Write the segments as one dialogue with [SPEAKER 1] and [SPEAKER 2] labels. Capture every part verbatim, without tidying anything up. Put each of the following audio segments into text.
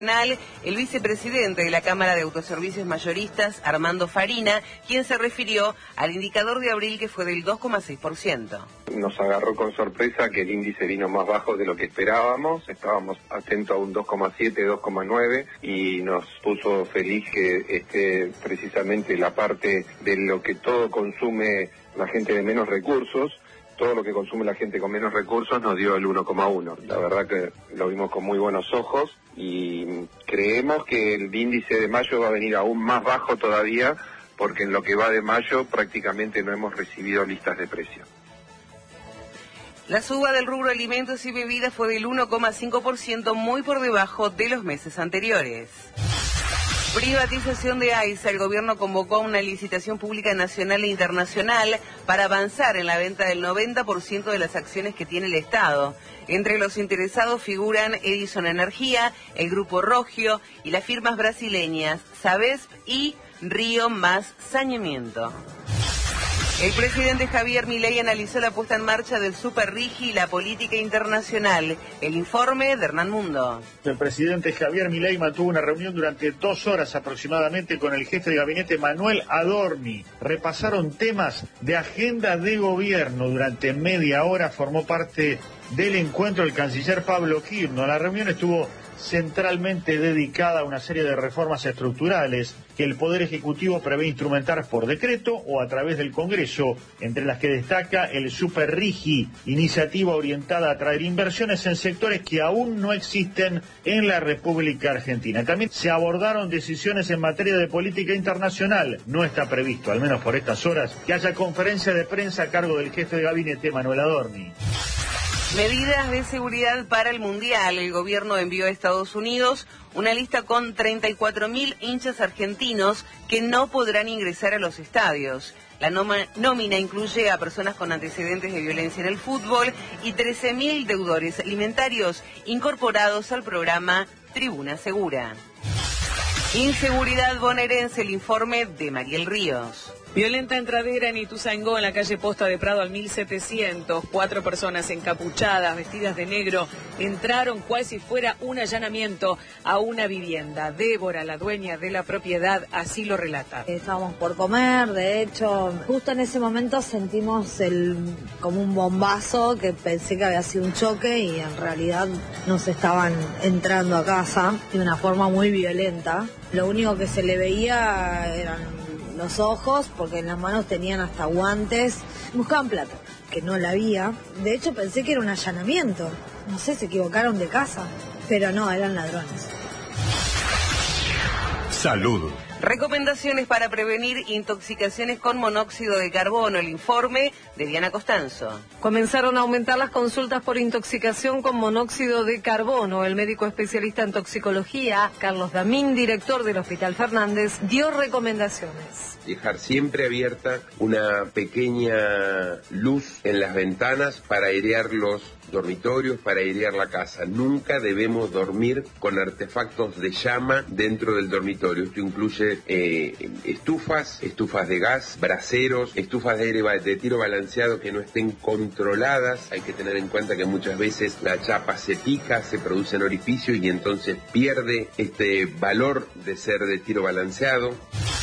[SPEAKER 1] El vicepresidente de la Cámara de Autoservicios Mayoristas, Armando Farina, quien se refirió al indicador de abril que fue del dos coma seis por ciento.
[SPEAKER 2] Nos agarró con sorpresa que el índice vino más bajo de lo que esperábamos, estábamos atentos a un dos coma siete, dos coma nueve y nos puso feliz que esté precisamente la parte de lo que todo consume la gente de menos recursos. Todo lo que consume la gente con menos recursos nos dio el uno coma uno. La verdad que lo vimos con muy buenos ojos y creemos que el índice de mayo va a venir aún más bajo todavía, porque en lo que va de mayo prácticamente no hemos recibido listas de precios.
[SPEAKER 1] La suba del rubro alimentos y bebidas fue del uno coma cinco por ciento, muy por debajo de los meses anteriores. Privatización de AISA. El gobierno convocó a una licitación pública nacional e internacional para avanzar en la venta del noventa por ciento de las acciones que tiene el Estado. Entre los interesados figuran Edison Energía, el Grupo Rogio y las firmas brasileñas Sabesp y Río más Saneamiento. El presidente Javier Milei analizó la puesta en marcha del Super Rigi y la política internacional. El informe de Hernán Mundo.
[SPEAKER 3] El presidente Javier Milei mantuvo una reunión durante dos horas aproximadamente con el jefe de gabinete Manuel Adorni. Repasaron temas de agenda de gobierno. Durante media hora formó parte del encuentro el canciller Pablo Quirno. La reunión estuvo centralmente dedicada a una serie de reformas estructurales que el Poder Ejecutivo prevé instrumentar por decreto o a través del Congreso, entre las que destaca el Super Rigi, iniciativa orientada a atraer inversiones en sectores que aún no existen en la República Argentina. También se abordaron decisiones en materia de política internacional. No está previsto, al menos por estas horas, que haya conferencia de prensa a cargo del jefe de gabinete Manuel Adorni.
[SPEAKER 1] Medidas de seguridad para el Mundial. El gobierno envió a Estados Unidos una lista con treinta y cuatro mil hinchas argentinos que no podrán ingresar a los estadios. La nómina incluye a personas con antecedentes de violencia en el fútbol y trece mil deudores alimentarios incorporados al programa Tribuna Segura. Inseguridad bonaerense. El informe de Mariel Ríos.
[SPEAKER 4] Violenta entradera en Ituzaingó, en la calle Posta de Prado al mil setecientos. Cuatro personas encapuchadas, vestidas de negro, entraron cual si fuera un allanamiento a una vivienda. Débora, la dueña de la propiedad, así lo relata.
[SPEAKER 5] Estábamos por comer, de hecho, justo en ese momento sentimos el como un bombazo que pensé que había sido un choque y en realidad nos estaban entrando a casa de una forma muy violenta. Lo único que se le veía eran los ojos, porque en las manos tenían hasta guantes. Buscaban plata, que no la había. De hecho pensé que era un allanamiento. No sé, se equivocaron de casa. Pero no, eran ladrones.
[SPEAKER 6] Salud.
[SPEAKER 1] Recomendaciones para prevenir intoxicaciones con monóxido de carbono. El informe de Diana Costanzo.
[SPEAKER 7] Comenzaron a aumentar las consultas por intoxicación con monóxido de carbono. El médico especialista en toxicología, Carlos Damín, director del Hospital Fernández, dio recomendaciones.
[SPEAKER 8] Dejar siempre abierta una pequeña luz en las ventanas para airear los dormitorios, para airear la casa. Nunca debemos dormir con artefactos de llama dentro del dormitorio. Esto incluye eh, estufas, estufas de gas, braseros, estufas de aire de tiro balanceado que no estén controladas. Hay que tener en cuenta que muchas veces la chapa se pica, se producen orificios y entonces pierde este valor de ser de tiro balanceado.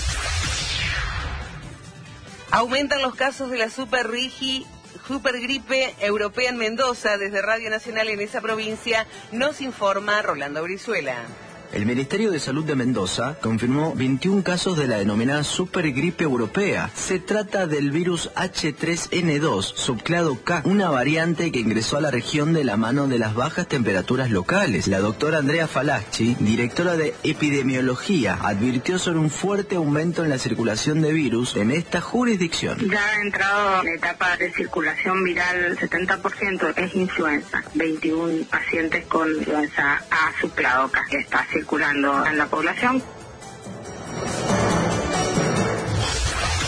[SPEAKER 1] Aumentan los casos de la Super Rigi, Supergripe europea en Mendoza. Desde Radio Nacional en esa provincia nos informa Rolando Brizuela.
[SPEAKER 9] El Ministerio de Salud de Mendoza confirmó veintiún casos de la denominada supergripe europea. Se trata del virus H tres N dos, subclado K, una variante que ingresó a la región de la mano de las bajas temperaturas locales. La doctora Andrea Falacci, directora de epidemiología, advirtió sobre un fuerte aumento en la circulación de virus en esta jurisdicción.
[SPEAKER 10] Ya ha entrado en la etapa de circulación viral, el setenta por ciento es influenza. veintiún pacientes con influenza A subclado K, que está circulando en la población.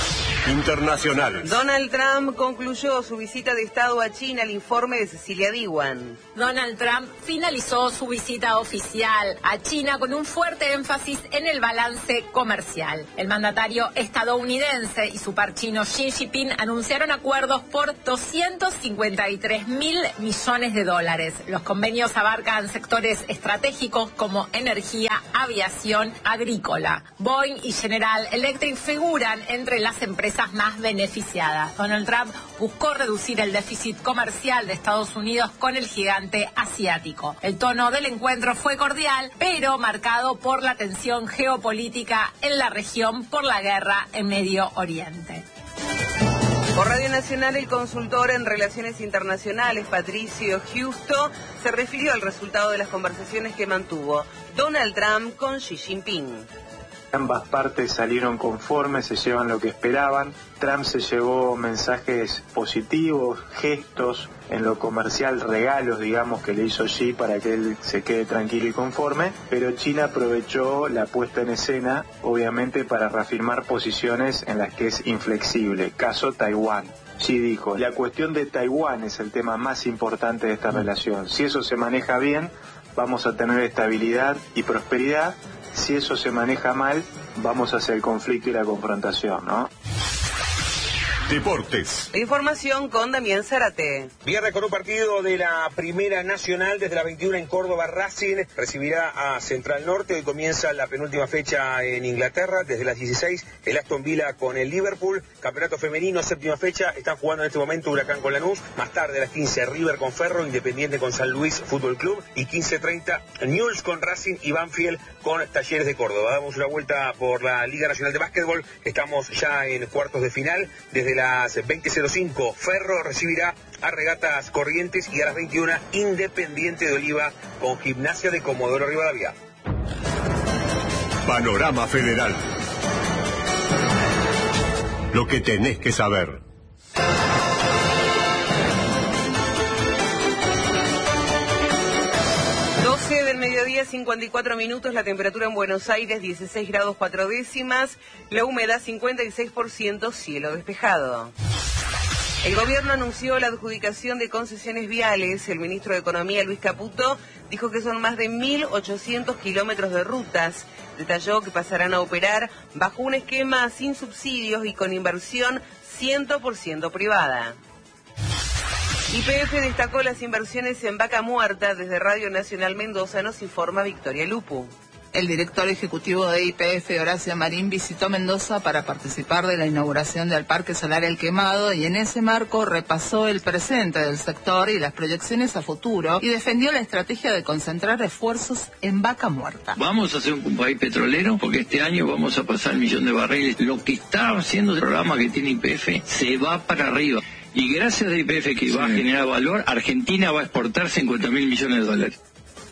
[SPEAKER 6] Internacionales.
[SPEAKER 1] Donald Trump concluyó su visita de Estado a China, el informe de Cecilia Diwan.
[SPEAKER 11] Donald Trump finalizó su visita oficial a China con un fuerte énfasis en el balance comercial. El mandatario estadounidense y su par chino Xi Jinping anunciaron acuerdos por doscientos cincuenta y tres mil millones de dólares. Los convenios abarcan sectores estratégicos como energía, aviación, agrícola. Boeing y General Electric figuran entre las empresas más beneficiadas. Donald Trump buscó reducir el déficit comercial de Estados Unidos con el gigante asiático. El tono del encuentro fue cordial, pero marcado por la tensión geopolítica en la región por la guerra en Medio Oriente.
[SPEAKER 1] Por Radio Nacional, el consultor en Relaciones Internacionales, Patricio Justo, se refirió al resultado de las conversaciones que mantuvo Donald Trump con Xi Jinping.
[SPEAKER 12] Ambas partes salieron conformes, se llevan lo que esperaban. Trump se llevó mensajes positivos, gestos, en lo comercial regalos, digamos, que le hizo Xi para que él se quede tranquilo y conforme, pero China aprovechó la puesta en escena, obviamente, para reafirmar posiciones en las que es inflexible, caso Taiwán. Xi dijo, la cuestión de Taiwán es el tema más importante de esta relación. Si eso se maneja bien, vamos a tener estabilidad y prosperidad. Si eso se maneja mal, vamos hacia el conflicto y la confrontación, ¿no?
[SPEAKER 6] Deportes.
[SPEAKER 1] La información con Damián Zárate.
[SPEAKER 13] Viernes con un partido de la Primera Nacional desde las veintiuna en Córdoba. Racing recibirá a Central Norte. Hoy comienza la penúltima fecha en Inglaterra. Desde las dieciséis, el Aston Villa con el Liverpool. Campeonato femenino, séptima fecha. Están jugando en este momento Huracán con Lanús. Más tarde, a las quince, River con Ferro. Independiente con San Luis Fútbol Club. Y quince treinta, Newell's con Racing y Banfield con Talleres de Córdoba. Damos una vuelta por la Liga Nacional de Básquetbol. Estamos ya en cuartos de final. Desde las veinte cero cinco, Ferro recibirá a Regatas Corrientes y a las veintiuna, Independiente de Oliva con Gimnasia de Comodoro Rivadavia.
[SPEAKER 6] Panorama Federal. Lo que tenés que saber.
[SPEAKER 1] doce del mediodía, cincuenta y cuatro minutos, la temperatura en Buenos Aires, dieciséis grados cuatro décimas, la humedad cincuenta y seis por ciento, cielo despejado. El gobierno anunció la adjudicación de concesiones viales. El ministro de Economía, Luis Caputo, dijo que son más de mil ochocientos kilómetros de rutas. Detalló que pasarán a operar bajo un esquema sin subsidios y con inversión cien por ciento privada. Y P F destacó las inversiones en Vaca Muerta. Desde Radio Nacional Mendoza nos informa Victoria Lupu.
[SPEAKER 14] El director ejecutivo de Y P F, Horacio Marín, visitó Mendoza para participar de la inauguración del Parque Solar El Quemado y en ese marco repasó el presente del sector y las proyecciones a futuro y defendió la estrategia de concentrar esfuerzos en Vaca Muerta.
[SPEAKER 15] Vamos a ser un país petrolero porque este año vamos a pasar el millón de barriles. Lo que está haciendo el programa que tiene Y P F se va para arriba. Y gracias a Y P F que sí va a generar valor, Argentina va a exportar cincuenta mil millones de dólares.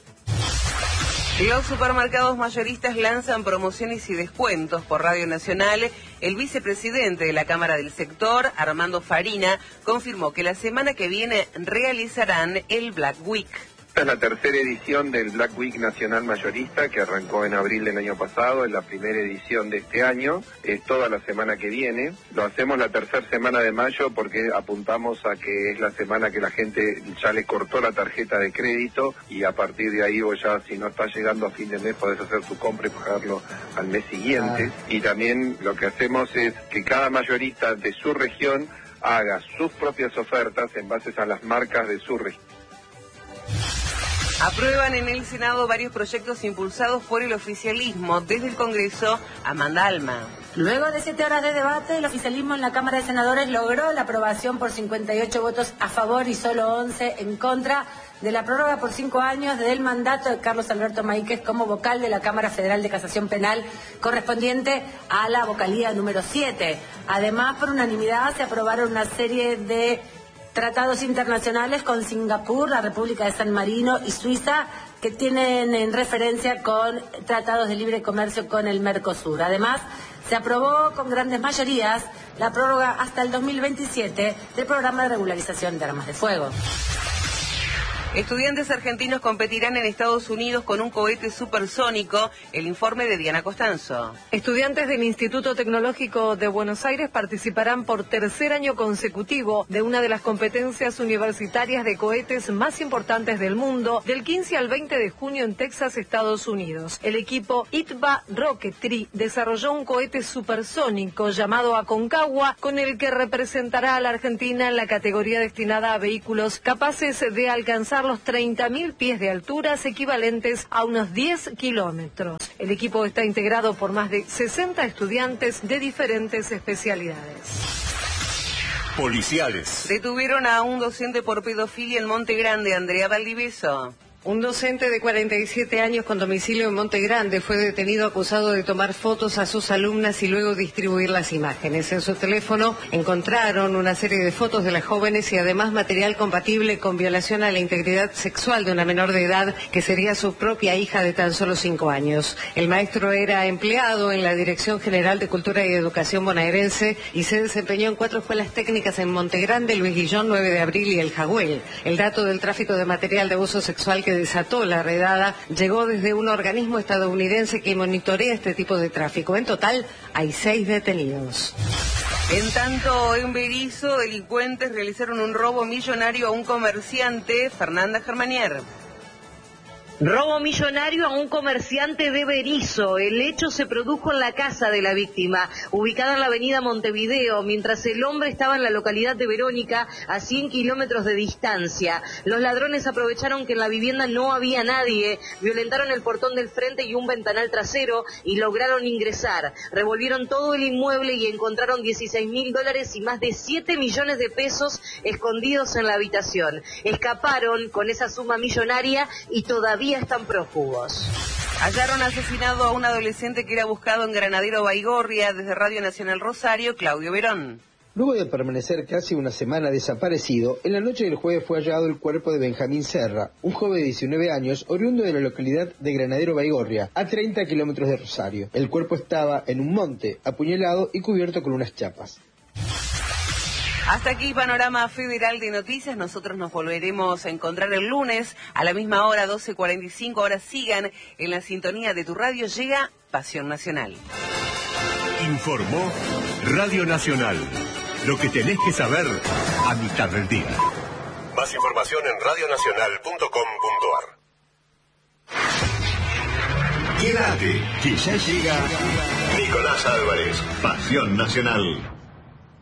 [SPEAKER 1] Los supermercados mayoristas lanzan promociones y descuentos. Por Radio Nacional, el vicepresidente de la Cámara del Sector, Armando Farina, confirmó que la semana que viene realizarán el Black Week.
[SPEAKER 2] Esta es la tercera edición del Black Week Nacional Mayorista, que arrancó en abril del año pasado, es la primera edición de este año, es toda la semana que viene. Lo hacemos la tercera semana de mayo porque apuntamos a que es la semana que la gente ya le cortó la tarjeta de crédito y a partir de ahí vos ya, si no estás llegando a fin de mes, podés hacer tu compra y pagarlo al mes siguiente. Ah. Y también lo que hacemos es que cada mayorista de su región haga sus propias ofertas en base a las marcas de su región.
[SPEAKER 1] Aprueban en el Senado varios proyectos impulsados por el oficialismo. Desde el Congreso, Amanda Alma.
[SPEAKER 16] Luego de siete horas de debate, el oficialismo en la Cámara de Senadores logró la aprobación por cincuenta y ocho votos a favor y solo once en contra de la prórroga por cinco años del mandato de Carlos Alberto Maíquez como vocal de la Cámara Federal de Casación Penal, correspondiente a la vocalía número siete. Además, por unanimidad se aprobaron una serie de tratados internacionales con Singapur, la República de San Marino y Suiza, que tienen en referencia con tratados de libre comercio con el Mercosur. Además, se aprobó con grandes mayorías la prórroga hasta el dos mil veintisiete del programa de regularización de armas de fuego.
[SPEAKER 1] Estudiantes argentinos competirán en Estados Unidos con un cohete supersónico. El informe de Diana Costanzo.
[SPEAKER 7] Estudiantes del Instituto Tecnológico de Buenos Aires participarán por tercer año consecutivo de una de las competencias universitarias de cohetes más importantes del mundo, del quince al veinte de junio en Texas, Estados Unidos. El equipo I T B A Rocketry desarrolló un cohete supersónico llamado Aconcagua, con el que representará a la Argentina en la categoría destinada a vehículos capaces de alcanzar los treinta mil pies de alturas, equivalentes a unos diez kilómetros. El equipo está integrado por más de sesenta estudiantes de diferentes especialidades.
[SPEAKER 6] Policiales.
[SPEAKER 1] Detuvieron a un docente por pedofilia en Monte Grande. Andrea Valdivieso.
[SPEAKER 17] Un docente de cuarenta y siete años con domicilio en Monte Grande fue detenido acusado de tomar fotos a sus alumnas y luego distribuir las imágenes. En su teléfono encontraron una serie de fotos de las jóvenes y además material compatible con violación a la integridad sexual de una menor de edad que sería su propia hija de tan solo cinco años. El maestro era empleado en la Dirección General de Cultura y Educación bonaerense y se desempeñó en cuatro escuelas técnicas en Monte Grande, Luis Guillón, nueve de abril y El Jagüel. El dato del tráfico de material de abuso sexual que desató la redada llegó desde un organismo estadounidense que monitorea este tipo de tráfico. En total hay seis detenidos.
[SPEAKER 1] En tanto, en Berisso, delincuentes realizaron un robo millonario a un comerciante. Fernanda Germanier.
[SPEAKER 18] Robo millonario a un comerciante de Berisso. El hecho se produjo en la casa de la víctima, ubicada en la avenida Montevideo, mientras el hombre estaba en la localidad de Verónica, a cien kilómetros de distancia. Los ladrones aprovecharon que en la vivienda no había nadie, violentaron el portón del frente y un ventanal trasero y lograron ingresar. Revolvieron todo el inmueble y encontraron dieciséis mil dólares y más de siete millones de pesos escondidos en la habitación. Escaparon con esa suma millonaria y todavía están prófugos.
[SPEAKER 1] Hallaron asesinado a un adolescente que era buscado en Granadero Baigorria. Desde Radio Nacional Rosario, Claudio Verón.
[SPEAKER 19] Luego de permanecer casi una semana desaparecido, en la noche del jueves fue hallado el cuerpo de Benjamín Serra, un joven de diecinueve años, oriundo de la localidad de Granadero Baigorria, a treinta kilómetros de Rosario. El cuerpo estaba en un monte, apuñalado y cubierto con unas chapas.
[SPEAKER 1] Hasta aquí Panorama Federal de Noticias. Nosotros nos volveremos a encontrar el lunes a la misma hora, doce cuarenta y cinco. Ahora sigan en la sintonía de tu radio. Llega Pasión Nacional.
[SPEAKER 6] Informó Radio Nacional. Lo que tenés que saber a mitad del día. Más información en radionacional punto com punto ar. Quédate, que ya llega Nicolás Álvarez, Pasión Nacional.